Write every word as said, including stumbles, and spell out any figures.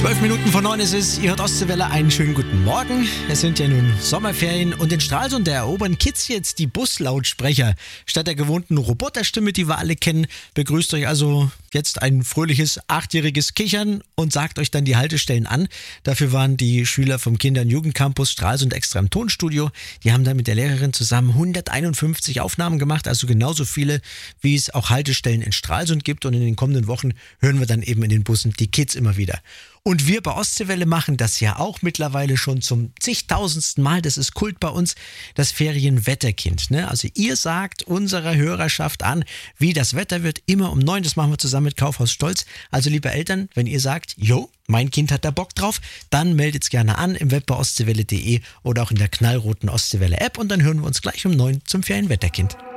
Zwölf Minuten vor neun ist es, ihr hört Ostseewelle, einen schönen guten Morgen. Es sind ja nun Sommerferien und in Stralsund erobern Kids jetzt die Buslautsprecher. Statt der gewohnten Roboterstimme, die wir alle kennen, begrüßt euch also jetzt ein fröhliches achtjähriges Kichern und sagt euch dann die Haltestellen an. Dafür waren die Schüler vom Kinder- und Jugendcampus Stralsund extra im Tonstudio. Die haben dann mit der Lehrerin zusammen hunderteinundfünfzig Aufnahmen gemacht, also genauso viele, wie es auch Haltestellen in Stralsund gibt. Und in den kommenden Wochen hören wir dann eben in den Bussen die Kids immer wieder. Und wir bei Ostseewelle machen das ja auch mittlerweile schon zum zigtausendsten Mal. Das ist Kult bei uns, das Ferienwetterkind. Ne? Also ihr sagt unserer Hörerschaft an, wie das Wetter wird, immer um neun. Das machen wir zusammen mit Kaufhaus Stolz. Also liebe Eltern, wenn ihr sagt, jo, mein Kind hat da Bock drauf, dann meldet's gerne an im Web bei ostseewelle punkt de oder auch in der knallroten Ostseewelle App und dann hören wir uns gleich um neun zum Ferienwetterkind.